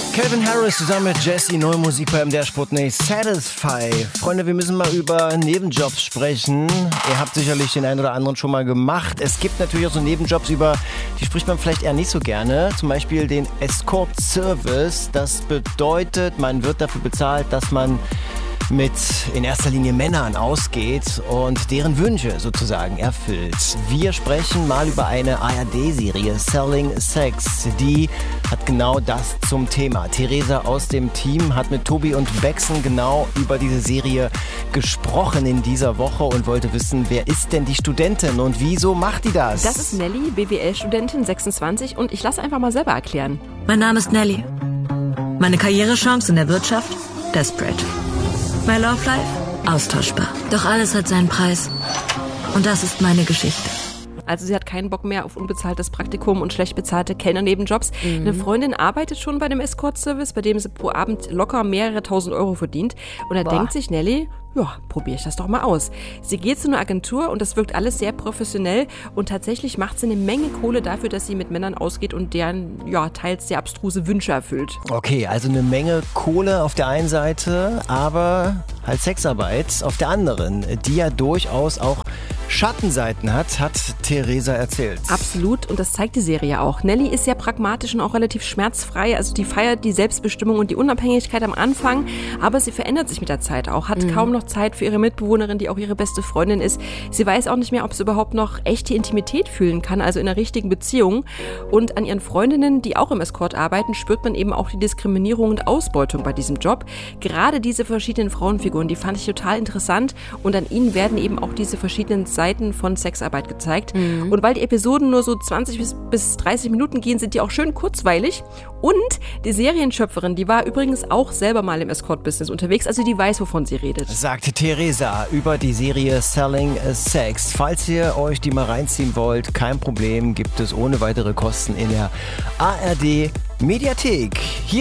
Calvin Harris zusammen mit Jessie, neue Musik bei MDR Sputnik, Satisfy. Freunde, wir müssen mal über Nebenjobs sprechen. Ihr habt sicherlich den einen oder anderen schon mal gemacht. Es gibt natürlich auch so Nebenjobs, über die spricht man vielleicht eher nicht so gerne. Zum Beispiel den Escort-Service. Das bedeutet, man wird dafür bezahlt, dass man mit in erster Linie Männern ausgeht und deren Wünsche sozusagen erfüllt. Wir sprechen mal über eine ARD-Serie, Selling Sex. Die hat genau das zum Thema. Theresa aus dem Team hat mit Tobi und Bexen genau über diese Serie gesprochen in dieser Woche und wollte wissen, wer ist denn die Studentin und wieso macht die das? Das ist Nelly, BWL-Studentin, 26, und ich lasse einfach mal selber erklären. Mein Name ist Nelly. Meine Karrierechance in der Wirtschaft? Desperate. My Love Life? Austauschbar. Doch alles hat seinen Preis. Und das ist meine Geschichte. Also sie hat keinen Bock mehr auf unbezahltes Praktikum und schlecht bezahlte Kellnernebenjobs. Eine Freundin arbeitet schon bei dem Escort-Service, bei dem sie pro Abend locker mehrere tausend Euro verdient. Und da denkt sich Nelly, ja, probiere ich das doch mal aus. Sie geht zu einer Agentur und das wirkt alles sehr professionell und tatsächlich macht sie eine Menge Kohle dafür, dass sie mit Männern ausgeht und deren, teils sehr abstruse Wünsche erfüllt. Okay, also eine Menge Kohle auf der einen Seite, aber halt Sexarbeit auf der anderen, die ja durchaus auch Schattenseiten hat Theresa erzählt. Absolut, und das zeigt die Serie auch. Nelly ist sehr pragmatisch und auch relativ schmerzfrei, also die feiert die Selbstbestimmung und die Unabhängigkeit am Anfang, aber sie verändert sich mit der Zeit auch, hat kaum noch Zeit für ihre Mitbewohnerin, die auch ihre beste Freundin ist. Sie weiß auch nicht mehr, ob sie überhaupt noch echte Intimität fühlen kann, also in einer richtigen Beziehung. Und an ihren Freundinnen, die auch im Escort arbeiten, spürt man eben auch die Diskriminierung und Ausbeutung bei diesem Job. Gerade diese verschiedenen Frauenfiguren, die fand ich total interessant und an ihnen werden eben auch diese verschiedenen Seiten von Sexarbeit gezeigt. Und weil die Episoden nur so 20 bis 30 Minuten gehen, sind die auch schön kurzweilig. Und die Serienschöpferin, die war übrigens auch selber mal im Escort-Business unterwegs, also die weiß, wovon sie redet. Sagte Theresa über die Serie Selling Sex. Falls ihr euch die mal reinziehen wollt, kein Problem, gibt es ohne weitere Kosten in der ARD Mediathek. Hier